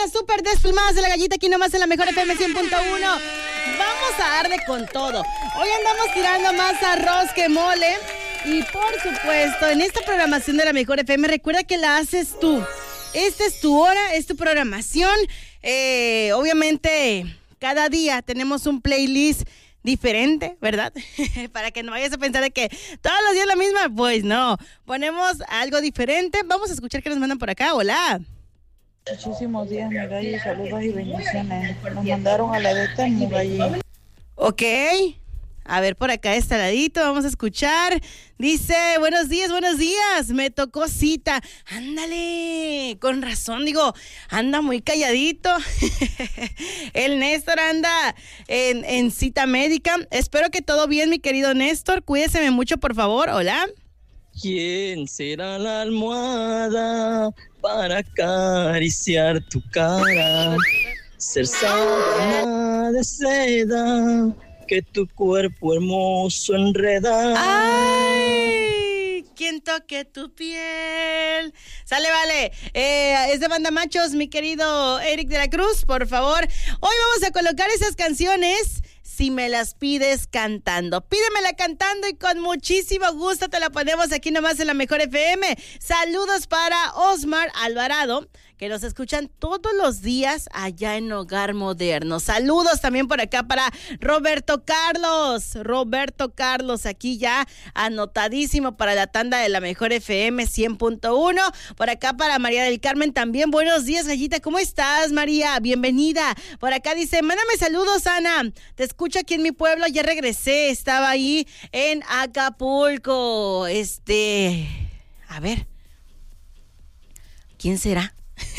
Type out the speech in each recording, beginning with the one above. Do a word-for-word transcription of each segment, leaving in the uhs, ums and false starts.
las super desplumadas de la gallita aquí nomás en la mejor F M cien punto uno. Vamos a darle con todo. Hoy andamos tirando más arroz que mole. Y por supuesto, en esta programación de la mejor F M, recuerda que la haces tú. Esta es tu hora, es tu programación. Eh, obviamente, cada día tenemos un playlist diferente, ¿verdad? Para que no vayas a pensar de que todos los días la misma. Pues no, ponemos algo diferente. Vamos a escuchar qué nos mandan por acá. Hola. Muchísimos días, mi gallo, saludos y bendiciones. Nos mandaron a la de Temu, gallo. Ok. A ver, por acá este ladito, vamos a escuchar. Dice, buenos días, buenos días, me tocó cita. Ándale, con razón, digo, anda muy calladito. El Néstor anda en, en cita médica. Espero que todo bien, mi querido Néstor. Cuídese mucho, por favor. Hola. ¿Quién será la almohada para acariciar tu cara? Ser sábana de seda que tu cuerpo hermoso enreda. ¡Ay! ¿Quién toque tu piel? Sale, vale. Eh, es de Banda Machos, mi querido Eric de la Cruz, por favor. Hoy vamos a colocar esas canciones si me las pides cantando. Pídemela cantando y con muchísimo gusto te la ponemos aquí nomás en la mejor F M. Saludos para Osmar Alvarado, que nos escuchan todos los días allá en Hogar Moderno. Saludos también por acá para Roberto Carlos. Roberto Carlos, aquí ya anotadísimo para la tanda de la mejor F M cien punto uno. Por acá para María del Carmen también. Buenos días, gallita. ¿Cómo estás, María? Bienvenida. Por acá dice, mándame saludos, Ana. Te escucho aquí en mi pueblo. Ya regresé. Estaba ahí en Acapulco. Este... A ver. ¿Quién será?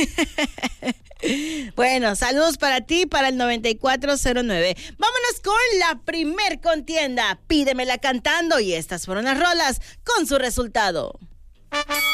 Bueno, saludos para ti, para el noventa y cuatro cero nueve. Vámonos con la primer contienda. Pídemela cantando y estas fueron las rolas con su resultado.